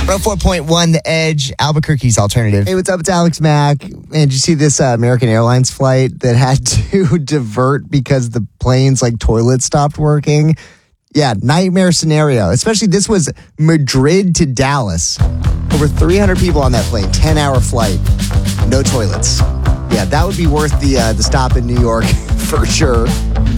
4.1, The Edge, Albuquerque's alternative. Hey, what's up? It's Alex Mack. And did you see this American Airlines flight that had to divert because the plane's toilet stopped working? Yeah, nightmare scenario. Especially this was Madrid to Dallas. Over 300 people on that plane, 10-hour flight, no toilets. Yeah, that would be worth the stop in New York for sure.